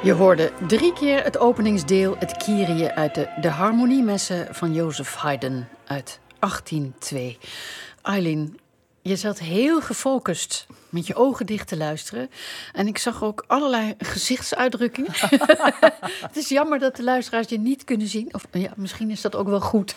Je hoorde 3 keer het openingsdeel, het Kyrie uit de Harmoniemessen van Joseph Haydn uit 1802. Aylin, je zat heel gefocust met je ogen dicht te luisteren. En ik zag ook allerlei gezichtsuitdrukkingen. Het is jammer dat de luisteraars je niet kunnen zien. Of ja, misschien is dat ook wel goed.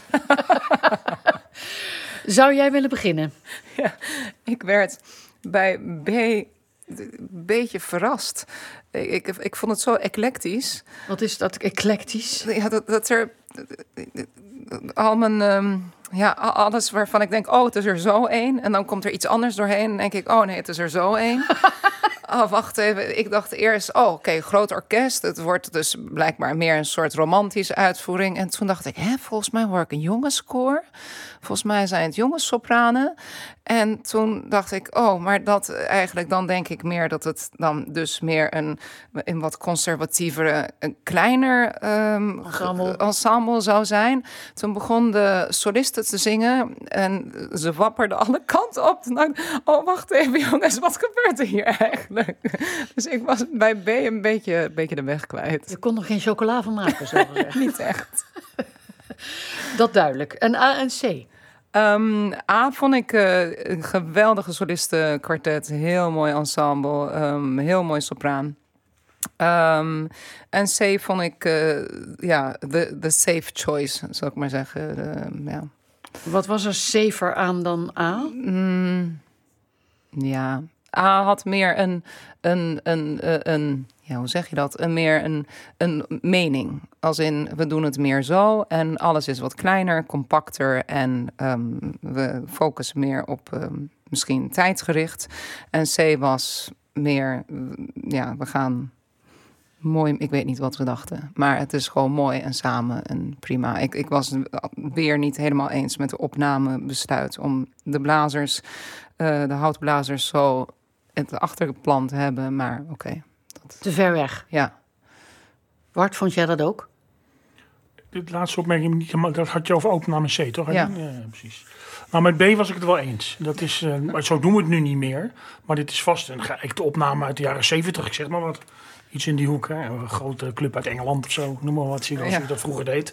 Zou jij willen beginnen? Ja, ik werd bij B een beetje verrast. Ik vond het zo eclectisch. Wat is dat, eclectisch? Ja, dat er al mijn... alles waarvan ik denk, het is er zo één. En dan komt er iets anders doorheen. En denk ik, nee, het is er zo één. Wacht even. Ik dacht eerst, oké, groot orkest. Het wordt dus blijkbaar meer een soort romantische uitvoering. En toen dacht ik, volgens mij hoor ik een jongenskoor. Volgens mij zijn het jongenssopranen. En toen dacht ik, maar dat eigenlijk, dan denk ik meer dat het dan dus meer een wat conservatievere, een kleiner ensemble zou zijn. Toen begon de soliste te zingen en ze wapperden alle kanten op. Toen dacht ik, wacht even jongens, wat gebeurt er hier eigenlijk? Dus ik was bij B een beetje de weg kwijt. Je kon er geen chocola van maken, zo gezegd. Niet echt. Dat duidelijk. En A en C? A vond ik een geweldige solistenkwartet. Heel mooi ensemble. Heel mooi sopraan. En C vond ik de safe choice, zou ik maar zeggen. Ja. Wat was er safer aan dan A? Ja, A had meer een hoe zeg je dat? Een mening. Als in, we doen het meer zo en alles is wat kleiner, compacter en we focussen meer op misschien tijdgericht. En C was meer, we gaan mooi, ik weet niet wat we dachten, maar het is gewoon mooi en samen en prima. Ik was weer niet helemaal eens met de opnamebesluit om de blazers, de houtblazers zo het achterplan te hebben, maar oké. Te ver weg. Ja. Bart, vond jij dat ook? De laatste opmerking, dat had je over opname C, toch? Ja. Ja, precies. Nou, met B was ik het wel eens. Dat is, zo doen we het nu niet meer. Maar dit is vast een geëikte opname uit de jaren 70. Ik zeg maar wat. Iets in die hoek. Hè. Een grote club uit Engeland of zo. Noem maar wat. Zoals je dat vroeger deed.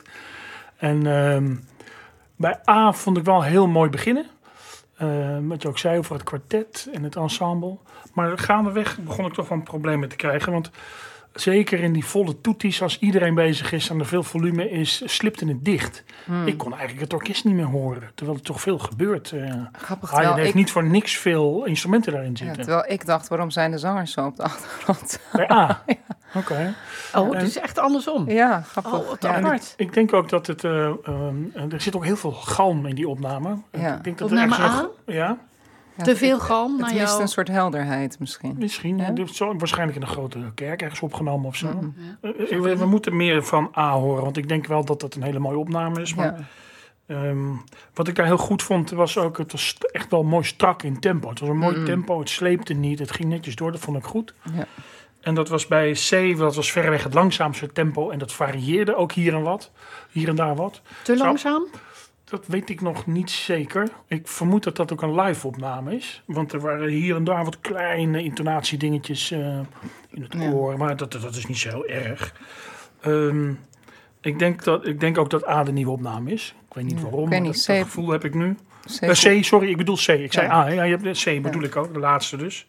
En bij A vond ik wel heel mooi beginnen. Wat je ook zei over het kwartet en het ensemble. Maar gaandeweg begon ik toch wel problemen te krijgen. Want zeker in die volle toeties, als iedereen bezig is en er veel volume is, slipte het dicht. Ik kon eigenlijk het orkest niet meer horen. Terwijl er toch veel gebeurt. Grappig. Hij heeft niet voor niks veel instrumenten daarin zitten. Ja, terwijl ik dacht, waarom zijn de zangers zo op de achtergrond? Bij A? Ja. Oké. Het is echt andersom. Ja, grappig. Ik denk ook dat het... er zit ook heel veel galm in die opname. Ja. Ik denk dat opname A? Ja. Te veel galm naar jou? Het mist een soort helderheid misschien. Misschien. Ja? Waarschijnlijk in een grote kerk ergens opgenomen of zo. We moeten meer van A horen. Want ik denk wel dat dat een hele mooie opname is. Maar, wat ik daar heel goed vond, was ook... Het was echt wel mooi strak in tempo. Het was een mooi tempo. Het sleepte niet. Het ging netjes door. Dat vond ik goed. Ja. En dat was bij C, dat was verreweg het langzaamste tempo. En dat varieerde ook hier en daar wat. Te langzaam? Dat weet ik nog niet zeker. Ik vermoed dat dat ook een live-opname is. Want er waren hier en daar wat kleine intonatiedingetjes in het koor. Ja. Maar dat is niet zo heel erg. Ik denk ook dat A de nieuwe opname is. Ik weet niet waarom, maar dat gevoel heb ik nu. C, sorry, ik bedoel C. Ik zei A, ja, je hebt C, bedoel ik ook, de laatste dus.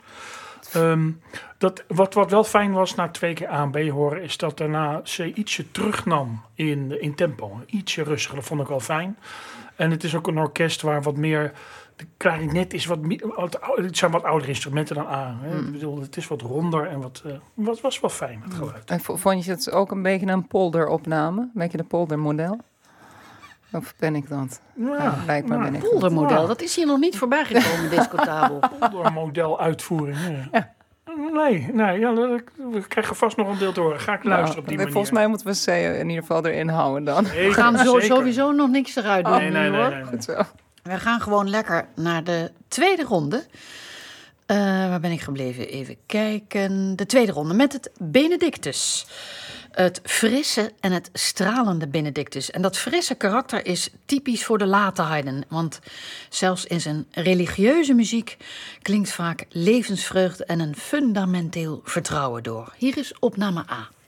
Wat wel fijn was na 2 keer A en B horen, is dat daarna C ietsje terugnam in tempo. Ietsje rustiger, dat vond ik wel fijn. En het is ook een orkest waar wat meer... De klarinet is het zijn wat oudere instrumenten dan A. Hè. Ik bedoel, het is wat ronder en wat was wel fijn, het geluid. En vond je het ook een beetje een polderopname? Een beetje de poldermodel? Of ben ik dat? Ja, blijkbaar ben ik dat. Poldermodel, dat is hier nog niet voorbij gekomen, Discotabel. Poldermodel uitvoering, ja. Nee, we krijgen vast nog een deel te horen. Ga ik luisteren op die manier. Volgens mij moeten we C in ieder geval erin houden dan. We gaan sowieso nog niks eruit doen. Nee. Goed zo. We gaan gewoon lekker naar de tweede ronde. Waar ben ik gebleven? Even kijken. De tweede ronde met het Benedictus. Het frisse en het stralende Benedictus. En dat frisse karakter is typisch voor de late Haydn. Want zelfs in zijn religieuze muziek klinkt vaak levensvreugde en een fundamenteel vertrouwen door. Hier is opname A.